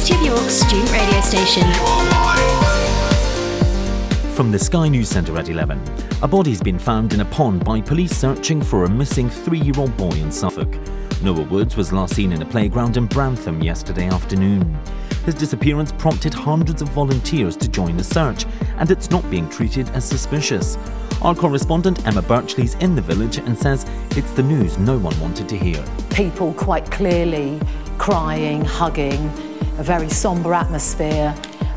City of York's student radio station. From the Sky News Centre at 11, a body's been found in a pond by police searching for a missing 3-year-old boy in Suffolk. Noah Woods was last seen in a playground in Brantham yesterday afternoon. His disappearance prompted hundreds of volunteers to join the search, and it's not being treated as suspicious. Our correspondent Emma Birchley's in the village and says it's the news no one wanted to hear. People quite clearly crying, hugging, a very sombre atmosphere,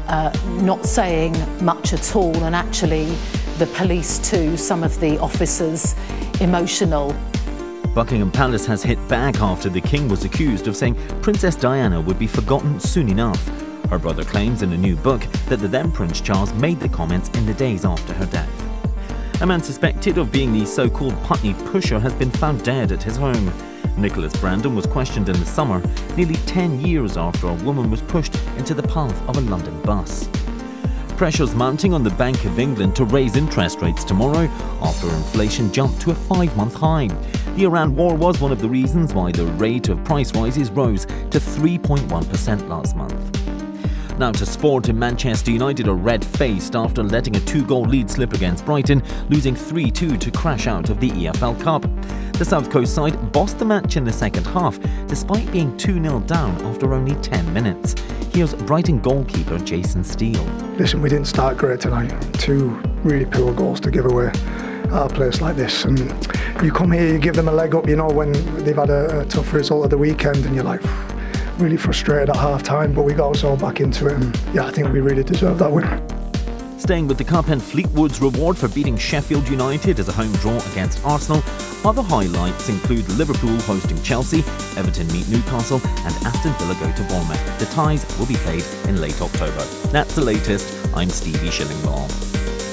not saying much at all, and actually the police too, some of the officers, emotional. Buckingham Palace has hit back after the King was accused of saying Princess Diana would be forgotten soon enough. Her brother claims in a new book that the then Prince Charles made the comments in the days after her death. A man suspected of being the so-called Putney pusher has been found dead at his home. Nicholas Brandon was questioned in the summer, nearly 10 years after a woman was pushed into the path of a London bus. Pressures mounting on the Bank of England to raise interest rates tomorrow after inflation jumped to a 5-month high. The Iran war was one of the reasons why the rate of price rises rose to 3.1% last month. Now to sport. In Manchester United are red-faced after letting a 2-goal lead slip against Brighton, losing 3-2 to crash out of the EFL Cup. The South Coast side bossed the match in the second half, despite being 2-0 down after only 10 minutes. Here's Brighton goalkeeper Jason Steele. Listen, we didn't start great tonight. 2 really poor goals to give away at a place like this. And you come here, you give them a leg up, when they've had a tough result of the weekend, and you're like, really frustrated at half-time, but we got us all back into it, and I think we really deserve that win. Staying with the Cup, and Fleetwood's reward for beating Sheffield United as a home draw against Arsenal. Other highlights include Liverpool hosting Chelsea, Everton meet Newcastle, and Aston Villa go to Bournemouth. The ties will be played in late October. That's the latest. I'm Stevie Shillinglaw.